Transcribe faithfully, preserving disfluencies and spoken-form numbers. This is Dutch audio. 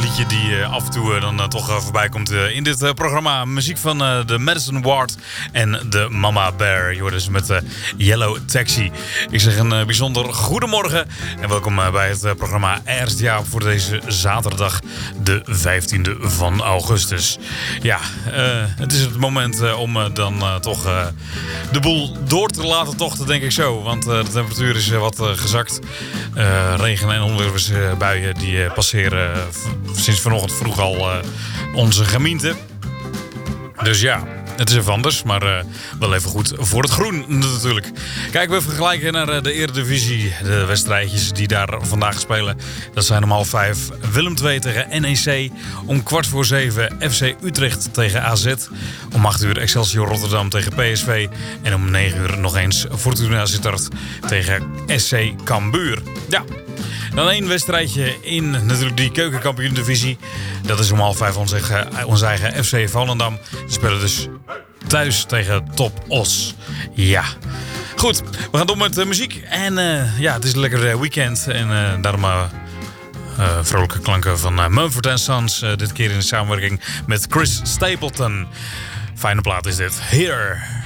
liedje die uh, af en toe uh, dan uh, toch uh, voorbij komt uh, in dit uh, programma. Muziek van uh, de Madison Ward en de Mama Bear. Je hoort dus met uh, Yellow Taxi. Ik zeg een uh, bijzonder goedemorgen en welkom uh, bij het uh, programma Eerste Jaar voor deze zaterdag de vijftiende van augustus. Ja, uh, het is het moment uh, om uh, dan uh, toch uh, de boel door te laten tochten, denk ik zo. Want uh, de temperatuur is uh, wat uh, gezakt. Uh, regen en onweersbuien die uh, passeren uh, v- sinds vanochtend vroeg al uh, onze gemeente. Dus ja, het is even anders, maar uh, wel even goed voor het groen natuurlijk. Kijk, we vergelijken naar uh, de Eredivisie. De wedstrijdjes die daar vandaag spelen. Dat zijn om half vijf Willem twee tegen N E C. Om kwart voor zeven F C Utrecht tegen A Z. Om acht uur Excelsior Rotterdam tegen P S V. En om negen uur nog eens Fortuna Sittard tegen S C Cambuur. Ja. Dan één wedstrijdje in natuurlijk die keukenkampioen-divisie. Dat is om half vijf onze, onze eigen F C Volendam. Die spelen dus thuis tegen Top Os. Ja. Goed, we gaan door met uh, muziek. En uh, ja, het is een lekker uh, weekend. En uh, daarom uh, uh, vrolijke klanken van uh, Mumford and Sons. Uh, dit keer in samenwerking met Chris Stapleton. Fijne plaat is dit. Here.